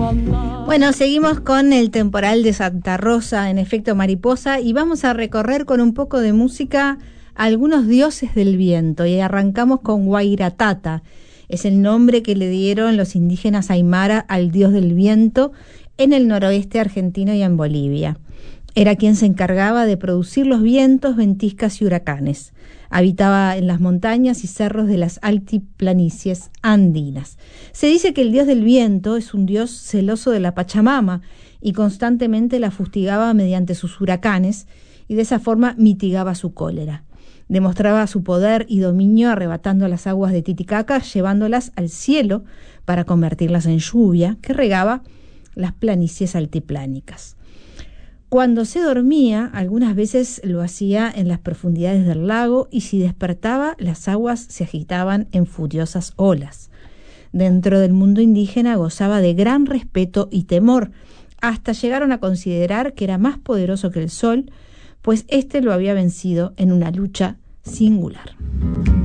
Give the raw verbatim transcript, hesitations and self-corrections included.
Bueno, seguimos con el temporal de Santa Rosa en efecto mariposa y vamos a recorrer con un poco de música algunos dioses del viento y arrancamos con Wairatata. Es el nombre que le dieron los indígenas aymara al dios del viento en el noroeste argentino y en Bolivia. Era quien se encargaba de producir los vientos, ventiscas y huracanes. Habitaba en las montañas y cerros de las altiplanicies andinas. Se dice que el dios del viento es un dios celoso de la Pachamama y constantemente la fustigaba mediante sus huracanes y de esa forma mitigaba su cólera. Demostraba su poder y dominio arrebatando las aguas de Titicaca, llevándolas al cielo para convertirlas en lluvia que regaba las planicies altiplánicas. Cuando se dormía, algunas veces lo hacía en las profundidades del lago y si despertaba, las aguas se agitaban en furiosas olas. Dentro del mundo indígena gozaba de gran respeto y temor, hasta llegaron a considerar que era más poderoso que el sol, pues éste lo había vencido en una lucha singular.